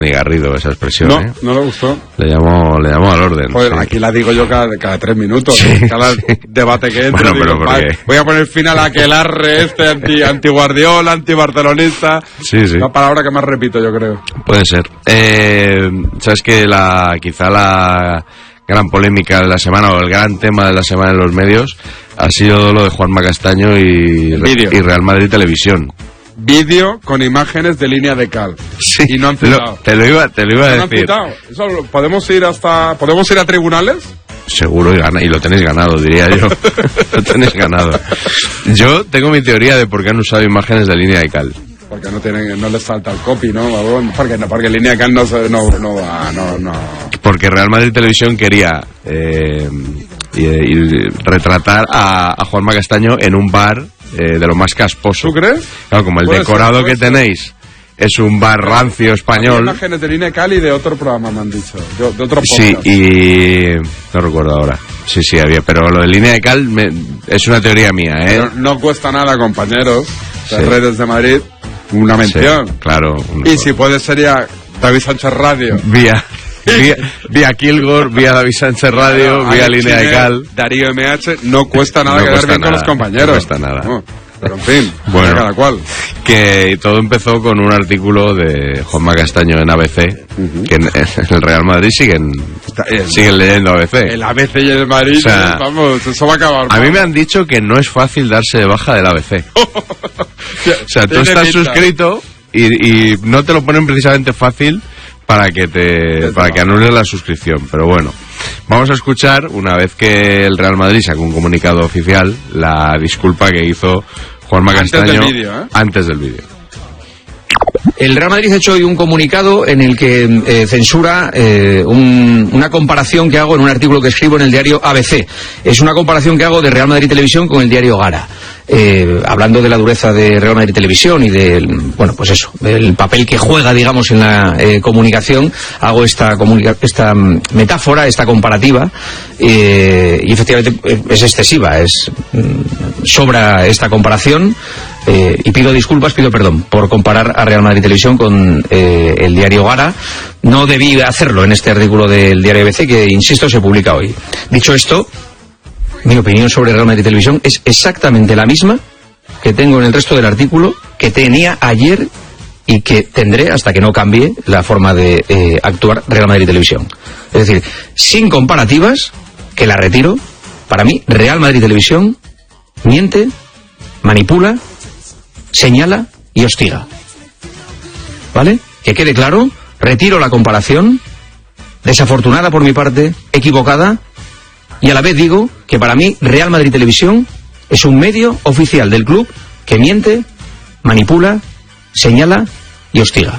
Garrido esa expresión. No, no le gustó. Le llamo al orden. Pues sí. aquí la digo yo cada 3 minutos. Sí, cada debate que entre. Bueno, digo, pero porque... voy a poner fin a la aquelarre anti-Guardiola, anti-barcelonista. Sí, sí. La palabra que más repito, yo creo. Puede ser. Sabes que quizá la gran polémica de la semana o el gran tema de la semana en los medios ha sido lo de Juanma Castaño y Real Madrid Televisión. Vídeo con imágenes de línea de cal. Sí, y no han citado. Te lo iba a decir. Eso, ¿podemos ir a tribunales? Seguro, y lo tenéis ganado, diría yo. Lo tenéis ganado. Yo tengo mi teoría de por qué han usado imágenes de línea de cal. Porque no les falta el copy, ¿no? Porque línea de cal no va. Porque Real Madrid Televisión quería y retratar a Juanma Castaño en un bar de lo más casposo. ¿Tú crees? Claro, como el decorado que tenéis es un bar rancio español. Hay imágenes de línea de cal y de otro programa, me han dicho. De otro podcast. Sí, y no recuerdo ahora. Sí, había. Pero lo de línea de cal es una teoría mía, ¿eh? Pero no cuesta nada, compañeros de Redes de Madrid, una mención. Sí, claro. Y si puede sería David Sánchez Radio. Vía Kilgore, vía David Sánchez Radio, vía Línea de Cal. Darío MH, no cuesta nada quedar bien con los compañeros. No cuesta nada. No, pero en fin, bueno, cada cual. Que todo empezó con un artículo de Juanma Castaño en ABC, que en el Real Madrid siguen leyendo ABC. El ABC y el Madrid, o sea, vamos, eso va a acabar. A mí me han dicho que no es fácil darse de baja del ABC. O sea, tú estás suscrito y no te lo ponen precisamente fácil para que anules la suscripción, pero bueno, vamos a escuchar, una vez que el Real Madrid sacó un comunicado oficial, la disculpa que hizo Juanma Castaño antes del vídeo. El Real Madrid ha hecho hoy un comunicado en el que censura una comparación que hago en un artículo que escribo en el diario ABC. Es una comparación que hago de Real Madrid Televisión con el diario Gara. Hablando de la dureza de Real Madrid Televisión y del, bueno, pues eso, el papel que juega, digamos, en la comunicación, hago esta metáfora, esta comparativa, y efectivamente es excesiva, sobra esta comparación, y pido perdón, por comparar a Real Madrid Televisión con el diario Gara. No debí hacerlo en este artículo del diario ABC, que, insisto, se publica hoy. Dicho esto, mi opinión sobre Real Madrid Televisión es exactamente la misma que tengo en el resto del artículo, que tenía ayer y que tendré hasta que no cambie la forma de actuar Real Madrid Televisión. Es decir, sin comparativas, que la retiro. Para mí, Real Madrid Televisión miente, manipula, señala y hostiga. ¿Vale? Que quede claro, retiro la comparación, desafortunada por mi parte, equivocada, y a la vez digo que para mí Real Madrid Televisión es un medio oficial del club que miente, manipula, señala y hostiga.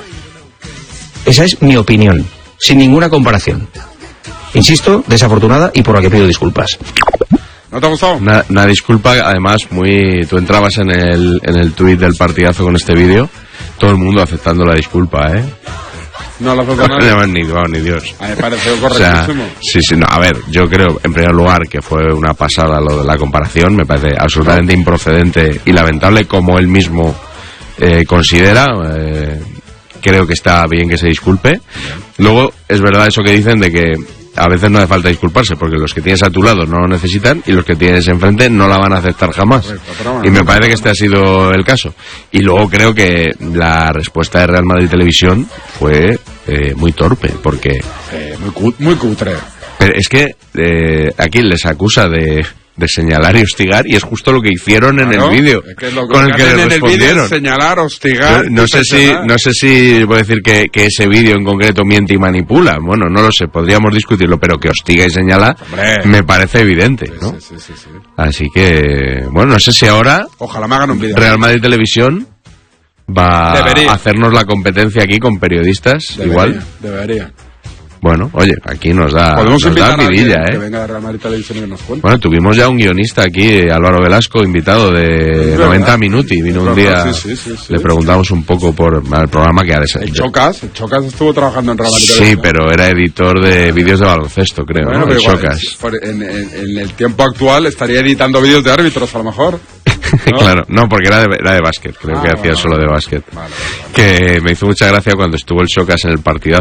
Esa es mi opinión, sin ninguna comparación. Insisto, desafortunada y por la que pido disculpas. ¿No te ha gustado? Una disculpa, además, tú entrabas en el tuit del partidazo con este vídeo, todo el mundo aceptando la disculpa, ¿eh? No lo acepta nadie. Ni Dios. A mí me pareció correctísimo. O sea, sí, no, a ver, yo creo, en primer lugar, que fue una pasada lo de la comparación, me parece absolutamente improcedente y lamentable, como él mismo considera. Creo que está bien que se disculpe. Luego, es verdad eso que dicen de que a veces no hace falta disculparse, porque los que tienes a tu lado no lo necesitan y los que tienes enfrente no la van a aceptar jamás. Y me parece que este ha sido el caso. Y luego creo que la respuesta de Real Madrid Televisión fue muy torpe, porque... muy cutre. Pero es que aquí les acusa de señalar y hostigar, y es justo lo que hicieron en el vídeo con el que le respondieron. Señalar, hostigar. No sé si puedo decir que ese vídeo en concreto miente y manipula. Bueno, no lo sé, podríamos discutirlo, pero que hostiga y señala, hombre, me parece evidente, ¿no? Sí. Así que, bueno, no sé si ahora ojalá me hagan un vídeo. Real Madrid Televisión va a hacernos la competencia aquí con periodistas. Debería. Bueno, oye, aquí nos da vidilla, que venga de Real Madrid Televisión y que nos cuente. Bueno, tuvimos ya un guionista aquí, Álvaro Velasco, invitado de 90 Minuti. Vino un día, le preguntamos un poco por el programa que ha de ser. El Chocas estuvo trabajando en Real Madrid Televisión. Sí, pero era editor de vídeos de baloncesto, creo, ¿no? El Chocas. En el tiempo actual estaría editando vídeos de árbitros, a lo mejor. ¿no? Claro, no, porque era de básquet, creo que hacía solo de básquet. Vale. Que me hizo mucha gracia cuando estuvo el Socas en el partidazo